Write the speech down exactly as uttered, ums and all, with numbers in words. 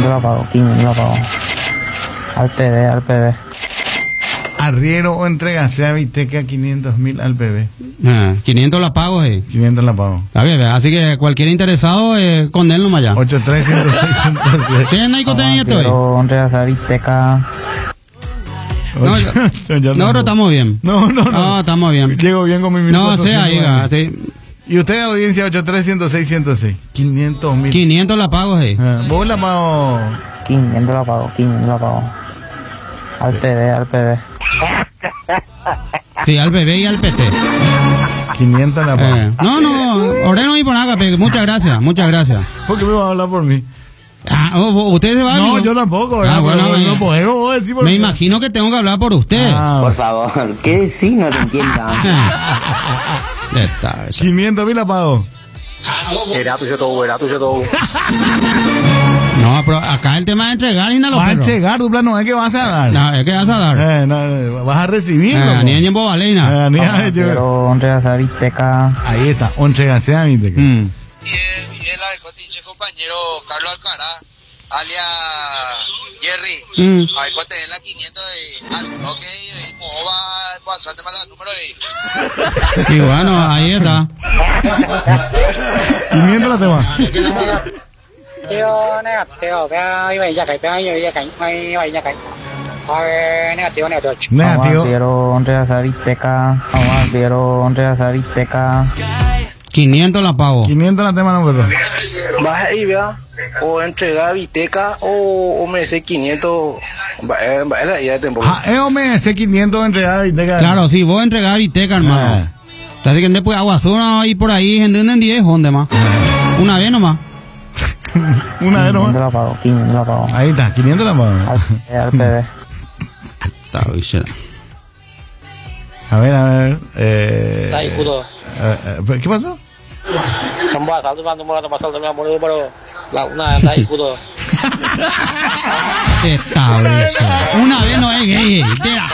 quinientos la pago, quinientos la pago. Al P B, al P B. Arriero o entregase a Viteca quinientos mil al P B. Ah, quinientos la pago, eh. quinientos la pago. Está bien, así que cualquier interesado, eh, con él nomás ya. ocho tres cero seis cero seis. ¿Sí, Naico, tenés esto? Quiero entregase a Viteca. No, yo, yo nosotros no. estamos bien. No, no, no. No, estamos bien. Llego bien con mi mil No, cuatrocientos. sea, diga, sí. Y usted, audiencia, ocho tres cero seis cero seis. quinientos mil. quinientos la pago, eh. Ah, vos la pago. quinientos la pago, quinientos la pago. Al P B, al P B. Sí, al bebé y al P T. quinientos la pago. Eh, no, no, ordeno y por acá, pe, muchas gracias, muchas gracias. ¿Por qué me va a hablar por mí? Ah, ¿usted se va? No, amigo? yo tampoco. Ah, bueno, no, me, no podemos vos decir por me qué. imagino que tengo que hablar por usted. Ah, Por favor, ¿qué decís? No te entiendo. Ya está, ya. quinientos mil la pago. Era tuyo todo, era tuyo todo. No, pero acá el tema es entregar y no lo Vas a perros. entregar, dupla, no es que vas a dar. No, es que vas a dar. Eh, no, vas a recibir. Eh, ni en bobalena. Eh, ni a- yo- Quiero entregase a Viteca. Ahí está, entregase a Viteca. Mm. Y el, y el arcotinche compañero Carlos Alcaraz, alias Jerry, Mm. ahí cote en la quinientos de al bloque y como va pasando más el número y Y bueno, ahí está. quinientos la tema. Tío negativo, vea, iba ya caí, vea, iba ya caí, iba ya caí. Ay, negativo, negativo. Negativo. Quiero entregase a Viteca. Quiero entregase a Viteca. quinientos la pago. quinientos la tema, no, perro. Vas ahí, vea, o entregar Viteca o, o merece quinientos. Va, eh, va, es la idea de tiempo. Ah, es hombre, ese quinientos entregar a Viteca. Claro, si vos entregás Viteca, hermano. Ah. Así que después Aguazuna y por ahí, gente en diez, ¿dónde más? Una vez nomás. Una vez quinientos nomás. la pago, quinientos la pago. Ahí está, quinientos la pago. Al P B, al P B. Está bien. A ver, a ver. Eh, Ahí, puto. eh, eh, ¿Qué pasó? No voy a estar tomando, no voy a pasar de mi amor, pero la una anda ahí, puto. Está bien. Una vez no es gay.